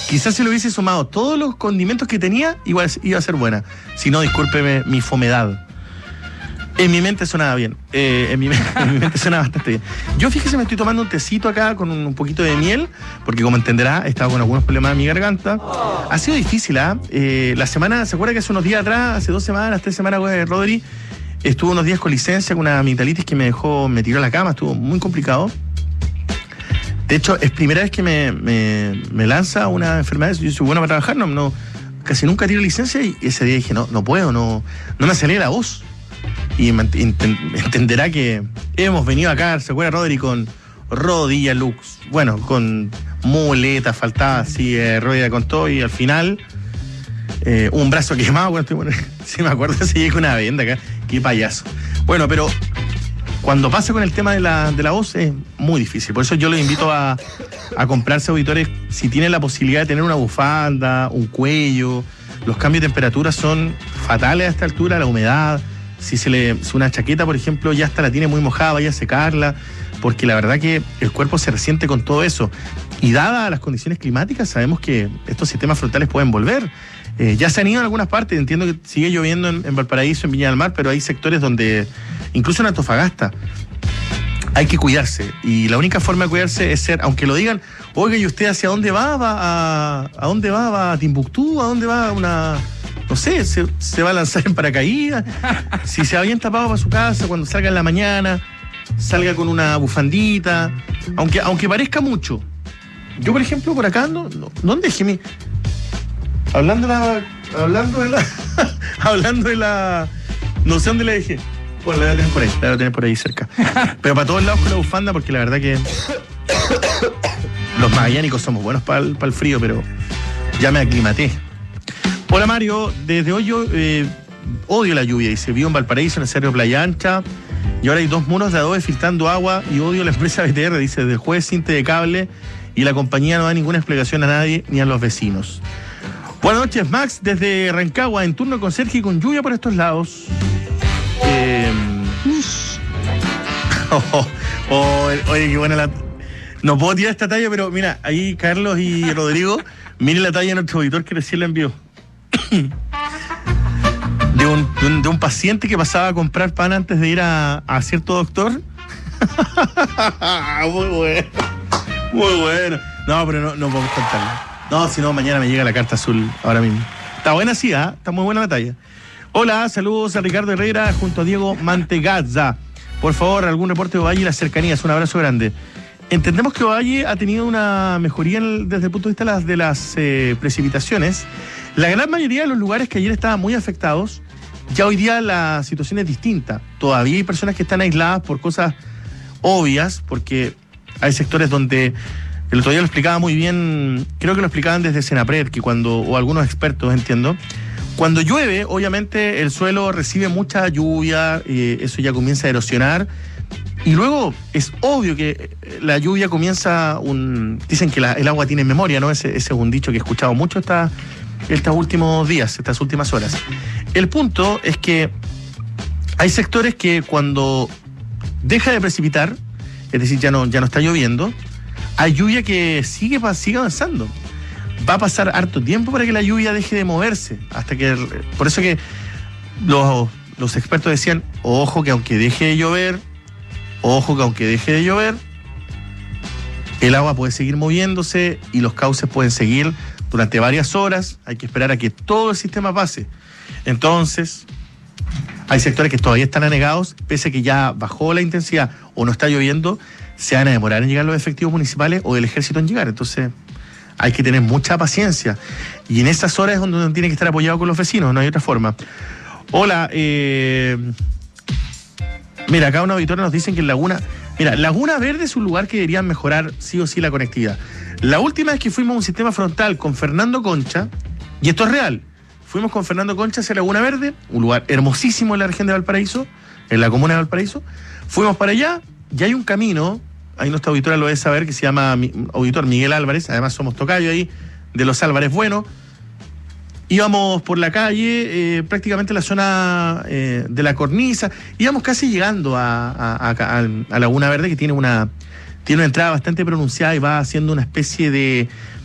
Quizás si le hubiese sumado todos los condimentos que tenía, igual iba a ser buena. Si no, discúlpeme mi fomedad. En mi mente sonaba bien. En mi mente sonaba bastante bien. Yo, fíjese, me estoy tomando un tecito acá con un poquito de miel, porque como entenderá, he estado con algunos problemas en mi garganta. Ha sido difícil, ¿ah? La semana, ¿se acuerda que hace unos días atrás, hace 2 semanas, 3 semanas, Rodri, estuve unos días con licencia, con una amigdalitis que me tiró a la cama, estuvo muy complicado. De hecho, es primera vez que me lanza una enfermedad. Yo soy bueno para trabajar, no, casi nunca tiro licencia, y ese día dije, no puedo, no me salía la voz. Y entenderá que hemos venido acá, ¿se acuerda, Rodri? Con rodilla, lux, bueno, con muletas, faltaba así, rodilla con todo, y al final un brazo quemado, bueno, sí me acuerdo, se llega una venda acá, qué payaso. Bueno, pero cuando pasa con el tema de la voz es muy difícil, por eso yo los invito a comprarse auditores, si tienen la posibilidad de tener una bufanda, un cuello. Los cambios de temperatura son fatales a esta altura, la humedad. Si una chaqueta, por ejemplo, ya hasta la tiene muy mojada, vaya a secarla, porque la verdad que el cuerpo se resiente con todo eso. Y dadas las condiciones climáticas, sabemos que estos sistemas frontales pueden volver. Ya se han ido en algunas partes, entiendo que sigue lloviendo en Valparaíso, en Viña del Mar, pero hay sectores donde, incluso en Antofagasta, hay que cuidarse. Y la única forma de cuidarse es ser, aunque lo digan, oiga, ¿y usted hacia dónde va? ¿A dónde va? ¿Va a Timbuktu? ¿A dónde va no sé, se va a lanzar en paracaídas? Si se va bien tapado para su casa, cuando salga en la mañana, salga con una bufandita, aunque parezca mucho. Yo, por ejemplo, por acá, ¿dónde dejé mi...? Hablando de la... No sé dónde la dejé. Bueno, la voy a tener por ahí cerca. Pero para todos lados con la bufanda, porque la verdad que los magallánicos somos buenos para el frío, pero ya me aclimaté. Hola, Mario, desde hoy yo odio la lluvia, y se vio en Valparaíso, en el Cerro Playa Ancha, y ahora hay 2 muros de adobe filtrando agua, y odio la empresa BTR, dice, desde el jueves cinte de cable, y la compañía no da ninguna explicación a nadie ni a los vecinos. Buenas noches, Max, desde Rancagua, en turno con Sergio y con lluvia por estos lados. Oye, qué buena la... No puedo tirar esta talla, pero mira, ahí Carlos y Rodrigo, miren la talla de nuestro auditor que recién la envió. De un paciente que pasaba a comprar pan antes de ir a cierto doctor. Muy bueno. No, pero no podemos contarlo. No, si no, mañana me llega la carta azul ahora mismo. Está buena, sí, ¿eh? Está muy buena la talla. Hola, saludos a Ricardo Herrera junto a Diego Mantegazza. Por favor, algún reporte de Ovalle y las cercanías. Un abrazo grande. Entendemos que Ovalle ha tenido una mejoría desde el punto de vista de las precipitaciones. La gran mayoría de los lugares que ayer estaban muy afectados, ya hoy día la situación es distinta. Todavía hay personas que están aisladas por cosas obvias, porque hay sectores donde, el otro día lo explicaba muy bien, creo que lo explicaban desde Senapred, que o algunos expertos, entiendo, cuando llueve, obviamente el suelo recibe mucha lluvia, eso ya comienza a erosionar. Y luego es obvio que la lluvia comienza dicen que el agua tiene memoria, ¿no? Ese es un dicho que he escuchado mucho estos últimos días, estas últimas horas. El punto es que hay sectores que cuando deja de precipitar, es decir, ya no está lloviendo, hay lluvia que sigue avanzando. Va a pasar harto tiempo para que la lluvia deje de moverse, por eso que los expertos decían, ojo que aunque deje de llover, el agua puede seguir moviéndose y los cauces pueden seguir durante varias horas. Hay que esperar a que todo el sistema pase. Entonces, hay sectores que todavía están anegados, pese a que ya bajó la intensidad o no está lloviendo, se van a demorar en llegar los efectivos municipales o del ejército en llegar. Entonces, hay que tener mucha paciencia. Y en esas horas es donde uno tiene que estar apoyado con los vecinos, no hay otra forma. Hola, mira, acá una auditora nos dicen que en Laguna Verde es un lugar que deberían mejorar sí o sí la conectividad. La última vez que fuimos a un sistema frontal con Fernando Concha, y esto es real, fuimos con Fernando Concha hacia Laguna Verde, un lugar hermosísimo en la región de Valparaíso, en la comuna de Valparaíso. Fuimos para allá, y hay un camino, ahí nuestra auditora lo debe saber, que se llama auditor Miguel Álvarez, además somos tocayo ahí, de los Álvarez Bueno. Íbamos por la calle, prácticamente la zona de la cornisa, íbamos casi llegando a Laguna Verde, que tiene una entrada bastante pronunciada y va haciendo una especie de